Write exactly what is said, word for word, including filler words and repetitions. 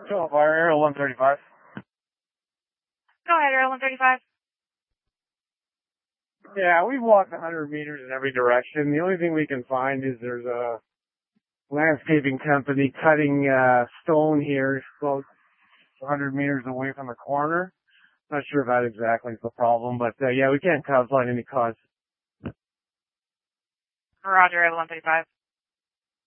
So, fire Aerial one thirty-five. Go ahead, Aerial one thirty-five. Yeah, we've walked one hundred meters in every direction. The only thing we can find is there's a landscaping company cutting uh, stone here about one hundred meters away from the corner. Not sure if that exactly is the problem, but uh, yeah, we can't find any cause. Roger, Aerial one thirty-five.